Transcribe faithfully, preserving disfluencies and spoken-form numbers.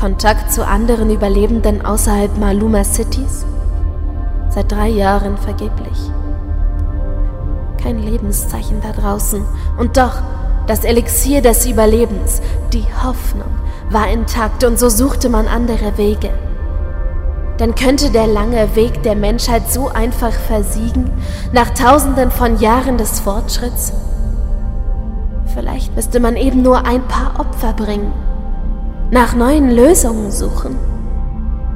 Kontakt zu anderen Überlebenden außerhalb Maluma Citys? Seit drei Jahren vergeblich. Kein Lebenszeichen da draußen. Und doch, das Elixier des Überlebens, die Hoffnung, war intakt und so suchte man andere Wege. Denn könnte der lange Weg der Menschheit so einfach versiegen, nach Tausenden von Jahren des Fortschritts? Vielleicht müsste man eben nur ein paar Opfer bringen, nach neuen Lösungen suchen.